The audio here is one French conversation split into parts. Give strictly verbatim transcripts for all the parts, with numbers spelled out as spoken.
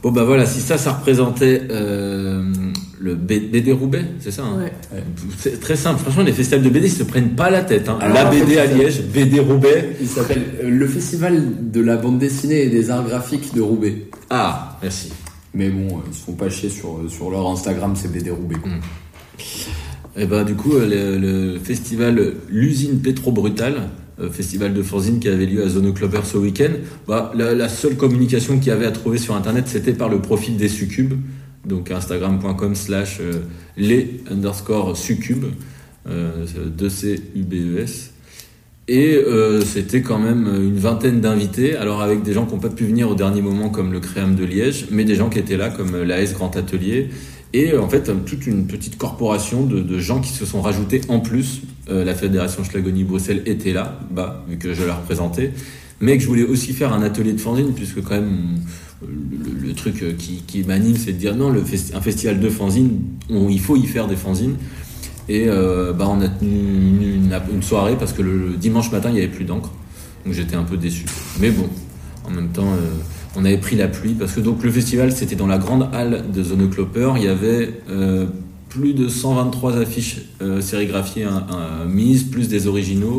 Bon bah voilà, si ça, ça représentait euh, le B D Roubaix, c'est ça hein Ouais. C'est très simple. Franchement, les festivals de B D, ils se prennent pas la tête. Hein. Alors, la en B D fait, à Liège, B D Roubaix. Il s'appelle euh, le Festival de la bande dessinée et des arts graphiques de Roubaix. Ah, merci. Mais bon, euh, ils se font pas chier sur, sur leur Instagram, c'est B D Roubaix. Quoi. Mm. Et bah du coup, le, le festival L'Usine Pétro Brutale, euh, festival de fanzine qui avait lieu à Zonoclopper ce week-end, bah, la, la seule communication qu'il y avait à trouver sur internet, c'était par le profil des Succubes, donc instagram.com slash euh, les underscore Succubes, euh, deux C U B E S. Et euh, c'était quand même une vingtaine d'invités, alors avec des gens qui n'ont pas pu venir au dernier moment comme le Créam de Liège, mais des gens qui étaient là comme l'A S Grand Atelier, et en fait toute une petite corporation de, de gens qui se sont rajoutés en plus. Euh, la Fédération Schlagonie Bruxelles était là, bah, vu que je la représentais, mais que je voulais aussi faire un atelier de fanzine, puisque quand même le, le truc qui, qui m'anime, c'est de dire non, le festi- un festival de fanzine, on, il faut y faire des fanzines. Et euh, bah on a tenu une, une, une soirée parce que le, le dimanche matin il n'y avait plus d'encre, donc j'étais un peu déçu. Mais bon, en même temps, euh, on avait pris la pluie parce que donc le festival c'était dans la grande halle de Zonoclopper. Il y avait euh, plus de cent vingt-trois affiches euh, sérigraphiées hein, hein, mises, plus des originaux.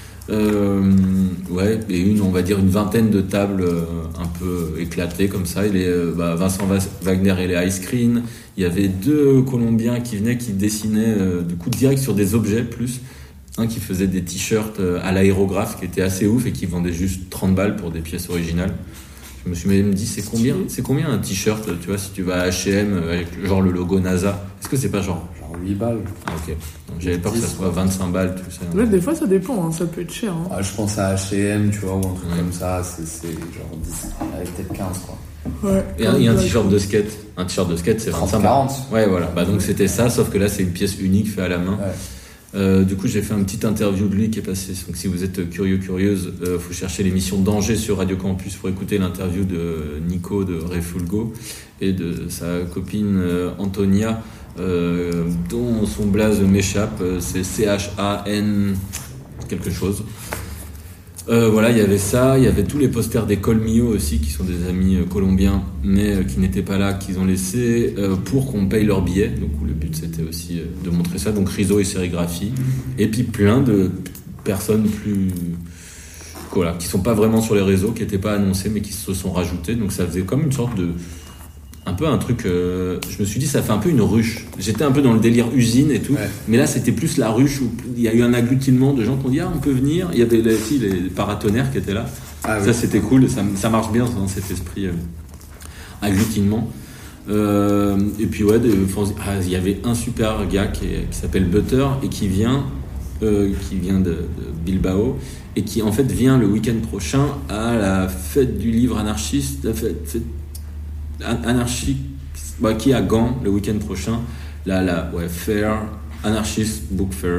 Euh, ouais, et une, on va dire une vingtaine de tables euh, un peu éclatées comme ça. Il est euh, bah, Vincent Wagner et les Ice Cream. Il y avait deux Colombiens qui venaient, qui dessinaient euh, du coup direct sur des objets plus. Un qui faisait des t-shirts euh, à l'aérographe qui étaient assez ouf et qui vendait juste trente balles pour des pièces originales. Je me suis même dit, c'est combien, c'est combien un t-shirt, tu vois, si tu vas à H et M avec genre le logo NASA. Est-ce que c'est pas genre Genre huit balles. Ah, ok. Donc, j'avais peur que ça soit vingt-cinq balles, tu sais. Ouais, des fois ça dépend, hein, ça peut être cher. Hein. Ah, je pense à H et M, tu vois, ou un truc Ouais. comme ça, c'est, c'est genre dix, avec peut-être quinze, quoi. Ouais. Et un, et un t-shirt de skate. Un t-shirt de skate, c'est trente vingt-cinq balles. quarante. Ouais, voilà. Bah, donc c'était ça, sauf que là, c'est une pièce unique faite à la main. Ouais. Euh, du coup, j'ai fait une petite interview de lui qui est passée. Donc, si vous êtes curieux, curieuse, euh, faut chercher l'émission Danger sur Radio Campus pour écouter l'interview de Nico de Refulgo et de sa copine euh, Antonia, euh, dont son blaze m'échappe. Euh, c'est C H A N quelque chose. Euh, voilà, il y avait ça, il y avait tous les posters des Colmillo aussi, qui sont des amis euh, colombiens, mais euh, qui n'étaient pas là, qu'ils ont laissé euh, pour qu'on paye leur billet. Donc le but c'était aussi euh, de montrer ça, donc Riso et sérigraphie, et puis plein de personnes plus voilà, qui sont pas vraiment sur les réseaux, qui n'étaient pas annoncées, mais qui se sont rajoutées. Donc ça faisait comme une sorte de un peu un truc, euh, je me suis dit ça fait un peu une ruche. J'étais un peu dans le délire usine et tout, Ouais. mais là c'était plus la ruche où il y a eu un agglutinement de gens qui ont dit ah on peut venir. Il y avait les, aussi les paratonnerres qui étaient là. Ah, Ça oui. c'était cool, ça, ça marche bien dans cet esprit euh, agglutinement. Euh, et puis ouais, de, ah, il y avait un super gars qui, est- qui s'appelle Butter et qui vient, euh, qui vient de, de Bilbao et qui en fait vient le week-end prochain à la fête du livre anarchiste, la fête, fête anarchique, bah, qui est à Gand le week-end prochain, la, la ouais, Fair, Anarchist Book Fair.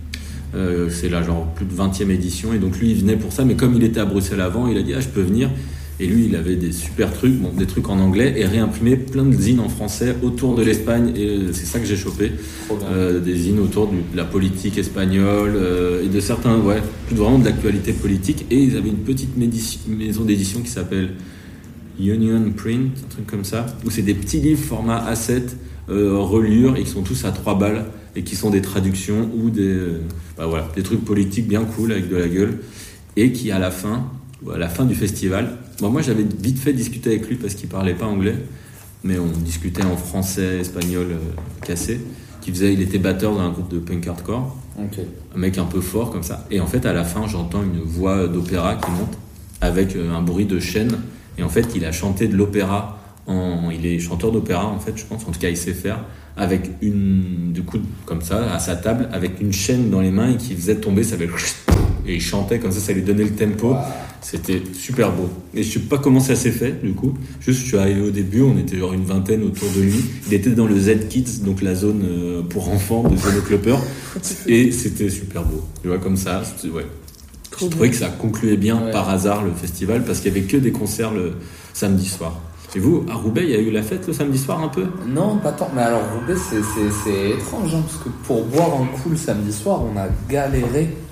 Euh, c'est là genre plus de vingtième édition et donc lui il venait pour ça, mais comme il était à Bruxelles avant, il a dit ah je peux venir. Et lui il avait des super trucs, bon, des trucs en anglais et réimprimé plein de zines en français autour de l'Espagne, et c'est ça que j'ai chopé. Euh, des zines autour du- de la politique espagnole euh, et de certains, ouais, plus vraiment de l'actualité politique. Et ils avaient une petite médici- maison d'édition qui s'appelle Union Print, un truc comme ça, où c'est des petits livres format A sept, euh, reliure, et qui sont tous à trois balles, et qui sont des traductions ou des, euh, bah voilà, des trucs politiques bien cool avec de la gueule, et qui à la fin, à la fin du festival, bon, moi j'avais vite fait discuter avec lui parce qu'il parlait pas anglais, mais on discutait en français, espagnol, euh, cassé, qui faisait, il était batteur dans un groupe de punk hardcore, Ok. un mec un peu fort comme ça, et en fait à la fin j'entends une voix d'opéra qui monte avec euh, un bruit de chaîne. Et en fait, il a chanté de l'opéra. En, il est chanteur d'opéra, en fait, je pense. En tout cas, il sait faire. Avec une, du coup, comme ça, à sa table, avec une chaîne dans les mains et qui faisait tomber, ça fait... Et il chantait comme ça, ça lui donnait le tempo. Wow. C'était super beau. Et je sais pas comment ça s'est fait, du coup. Juste, je suis arrivé au début, on était genre une vingtaine autour de lui. Il était dans le Z-Kids, donc la zone euh, pour enfants de Zonoclopper. Et c'était super beau. Tu vois, comme ça, c'était, ouais. Trop Je trouvais bien. que ça concluait bien Ouais. par hasard le festival parce qu'il y avait que des concerts le samedi soir. Et vous, à Roubaix, il y a eu la fête le samedi soir un peu ? Non, pas tant. Mais alors, Roubaix, c'est, c'est, c'est étrange, hein, parce que pour boire un coup le samedi soir, on a galéré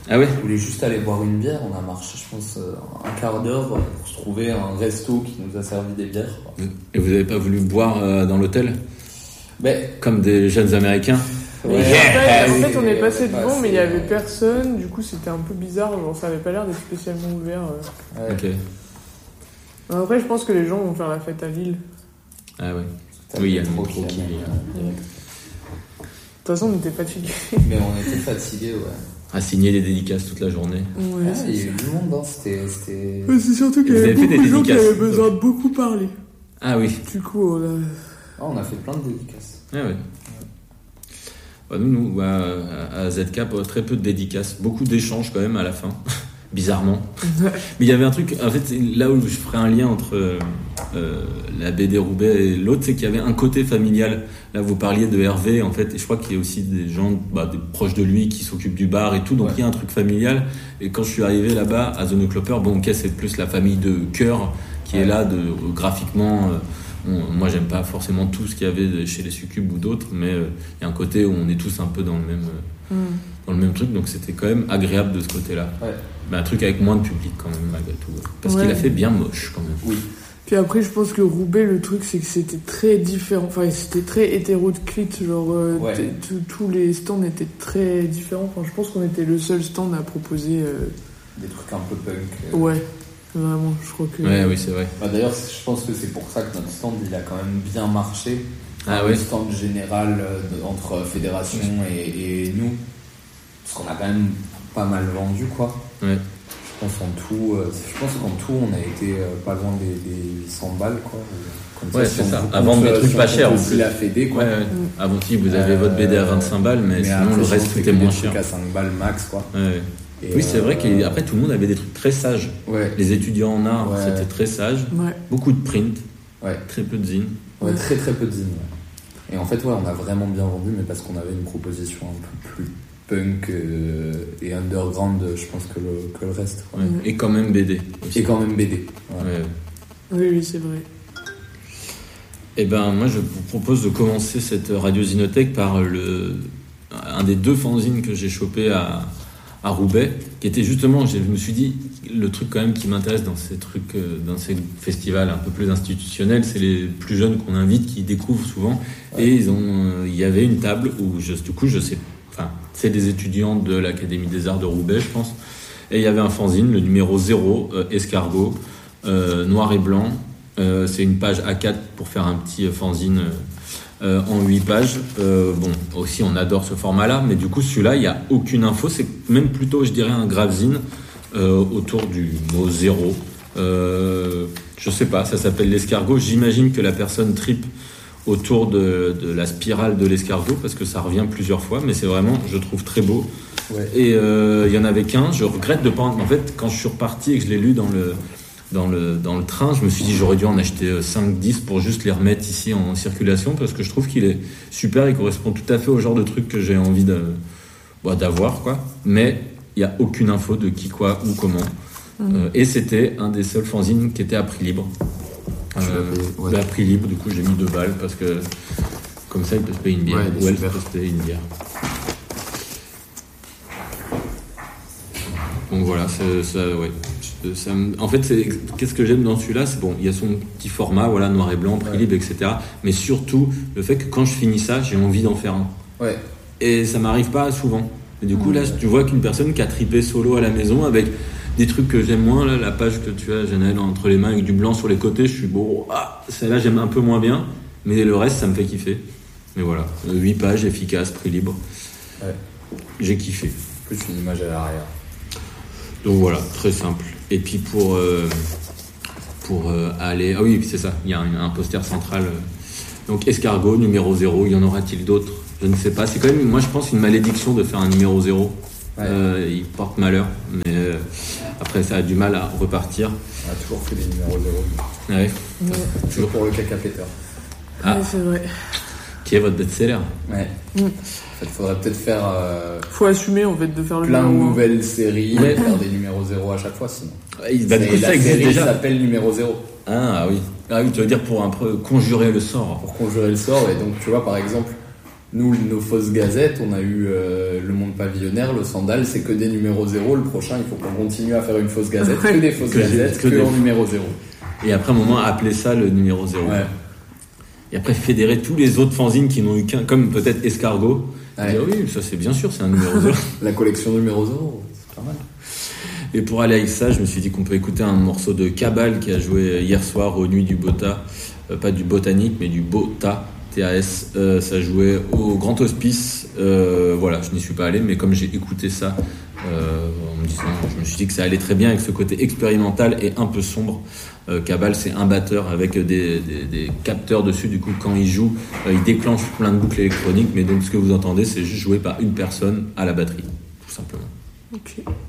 Ah ouais. On voulait juste aller boire une bière, on a marché, je pense, un quart d'heure pour se trouver un resto qui nous a servi des bières. Et vous avez pas voulu boire euh, dans l'hôtel? Mais Comme des jeunes Américains? Mais Ouais. après, en Ouais, fait, on est passé c'est devant, pas mais il y assez, avait euh, personne. Du coup, c'était un peu bizarre. Genre, ça avait pas l'air d'être spécialement ouvert. euh. ouais, Ok. Après, je pense que les gens vont faire la fête à Lille. Ah ouais. t'as Oui, il y a le le métro métro qui qui- amène, euh, De toute façon, on était fatigués. Mais on était fatigués, ouais. À signer des dédicaces toute la journée. Ouais, Ah, c'est il y a ça. eu du monde, hein. C'était. c'était... Ouais, c'est surtout qu'il y Vous avait avez fait beaucoup des de gens qui dédicaces, avaient besoin de beaucoup parler. Ah oui. Du coup, on a... Ah, on a fait plein de dédicaces. Ah ouais. Bah, nous, nous à, à Z K, très peu de dédicaces, beaucoup d'échanges quand même à la fin, bizarrement. Mais il y avait un truc, en fait, c'est là où je ferai un lien entre euh, euh, la B D Roubaix et l'autre, c'est qu'il y avait un côté familial. Là, vous parliez de Hervé, en fait, et je crois qu'il y a aussi des gens, bah, des proches de lui qui s'occupent du bar et tout, donc Ouais. il y a un truc familial. Et quand je suis arrivé là-bas, à Zone Cloper, bon, ok, c'est plus la famille de cœur qui Ouais. est là, de, graphiquement. Euh, on- moi, j'aime pas forcément tout ce qu'il y avait chez les Succubes ou d'autres, mais euh, il y a un côté où on est tous un peu dans le même, euh, Hmm. dans le même truc, donc c'était quand même agréable de ce côté-là. Ouais. Mais un truc avec moins de public quand même, malgré tout. Parce Ouais. qu'il a fait bien moche quand même. Oui. Puis après, je pense que Roubaix, le truc, c'est que c'était très différent. Enfin, c'était très hétéroclite. Genre, euh, Ouais. t- t- tous les stands étaient très différents. Enfin, je pense qu'on était le seul stand à proposer. euh, Des trucs un peu punk. euh. Ouais, vraiment, je crois que. Ouais, oui, c'est vrai. Bah, d'ailleurs, je pense que c'est pour ça que notre stand il a quand même bien marché. Ah Le ouais. stand général euh, de- entre fédération et, et nous, parce qu'on a quand même pas mal vendu, quoi. Ouais. Je pense en tout, euh, je pense qu'en tout, on a été euh, pas loin des, des huit cents balles, quoi. Comme Ouais, si c'est on ça. compte, À vendre des euh, trucs si on pas compte chers, en aussi plus. la Fédé, quoi. Ouais, ouais. Avant si vous avez Euh, votre B D à vingt-cinq balles, mais, sinon après, le reste c'est c'était que moins des cher. trucs à cinq balles max, quoi. Ouais. Et, Oui, c'est euh, vrai qu'après tout le monde avait des trucs très sages. Ouais, Les étudiants en art, Ouais. c'était très sage. Ouais. Beaucoup de print, ouais. très peu de zines. Ouais, très très peu de zines. Ouais. Et en fait, ouais, on a vraiment bien vendu, mais parce qu'on avait une proposition un peu plus punk euh, et underground, je pense, que le, que le reste. Quoi. Ouais. Et quand même B D aussi. Et quand même B D. Ouais. Ouais. Oui, oui, c'est vrai. Eh ben, moi, je vous propose de commencer cette radio Zinothèque par le, un des deux fanzines que j'ai chopé à, à Roubaix, qui était justement, je me suis dit, le truc quand même qui m'intéresse dans ces trucs, euh, dans ces festivals un peu plus institutionnels, c'est les plus jeunes qu'on invite, qui découvrent souvent. Ouais. Et ils ont, euh, il y avait une table où, je, du coup, je sais, enfin, c'est des étudiants de l'Académie des Arts de Roubaix, je pense. Et il y avait un fanzine, le numéro zéro, euh, Escargot, euh, noir et blanc. Euh, c'est une page A quatre pour faire un petit fanzine euh, en huit pages. Euh, bon, aussi on adore ce format-là, mais du coup celui-là, il n'y a aucune info. C'est même plutôt, je dirais, un gravezine euh, autour du mot zéro. Euh, je sais pas, ça s'appelle l'escargot. J'imagine que la personne tripe autour de, de la spirale de l'escargot parce que ça revient plusieurs fois, mais c'est vraiment, je trouve, très beau. Ouais. Et euh, il y en avait qu'un. Je regrette de pas. En, en fait, quand je suis reparti et que je l'ai lu dans le Dans le, dans le train, je me suis dit j'aurais dû en acheter cinq dix pour juste les remettre ici en circulation parce que je trouve qu'il est super, il correspond tout à fait au genre de truc que j'ai envie de, bah, d'avoir, quoi. Mais il n'y a aucune info de qui, quoi, où, comment. Mmh. Euh, et c'était un des seuls fanzines qui était à prix libre. Tu l'as Euh, payé, ouais. À prix libre, du coup j'ai mis deux balles parce que comme ça il peut se payer une bière, Ouais, ou elle super. peut se payer une bière. Donc voilà, c'est, ça, ouais. Ça me- en fait, c'est, qu'est-ce que j'aime dans celui-là, c'est bon, il y a son petit format, voilà, noir et blanc, prix Ouais. libre, et cetera. Mais surtout, le fait que quand je finis ça, j'ai envie d'en faire un. Ouais. Et ça m'arrive pas souvent. Et du coup, là, Ouais. tu vois qu'une personne qui a tripé solo à la maison avec des trucs que j'aime moins, là, la page que tu as, Janelle, entre les mains avec du blanc sur les côtés, je suis bon, ah, celle-là, j'aime un peu moins bien, mais le reste, ça me fait kiffer. Mais voilà, huit pages, efficaces, prix libre. Ouais. J'ai kiffé. Plus une image à l'arrière. Donc voilà, très simple. Et puis pour, euh, pour euh, aller... Ah oui, c'est ça, il y a un, un poster central. euh. Donc escargot, numéro zéro, y en aura-t-il d'autres? Je ne sais pas. C'est quand même, moi je pense, une malédiction de faire un numéro zéro. Ouais. Euh, il porte malheur, mais euh, après ça a du mal à repartir. On a toujours fait des numéros zéro. Ouais. Ouais, Toujours pour le caca péteur. Ah. ouais, c'est vrai. Qui est votre best-seller? Ouais. Mm. En fait, faudrait peut-être faire euh, Faut assumer en fait de faire le plein de numéro un. nouvelles séries Ouais. et faire des numéros zéro à chaque fois, sinon. Il va Et du coup, la ça existe série déjà. s'appelle numéro zéro. Ah oui. Ah oui, tu veux dire pour un peu conjurer le sort. Pour conjurer le sort. Et donc, tu vois, par exemple, nous, nos fausses gazettes, on a eu euh, le Monde Pavillonnaire, le Sandal, c'est que des numéros zéro. Le prochain, il faut qu'on continue à faire une fausse gazette, que des fausses que gazettes, que que des... en numéro zéro. Et après, à un moment, appeler ça le numéro zéro. Ouais. Et après, fédérer tous les autres fanzines qui n'ont eu qu'un, comme peut-être Escargot. Ouais. Dire, oui, ça c'est bien sûr, c'est un numéro zéro. La collection numéro zéro, c'est pas mal. Et pour aller avec ça, je me suis dit qu'on peut écouter un morceau de Cabal qui a joué hier soir aux Nuits du Bota, euh, pas du Botanique, mais du Bota, T A S. Euh, ça jouait au Grand Hospice. Euh, voilà, je n'y suis pas allé, mais comme j'ai écouté ça, euh, en me disant, je me suis dit que ça allait très bien avec ce côté expérimental et un peu sombre. Euh, Cabal, c'est un batteur avec des, des, des capteurs dessus. Du coup, quand il joue, euh, il déclenche plein de boucles électroniques. Mais donc, ce que vous entendez, c'est juste joué par une personne à la batterie, tout simplement. Ok.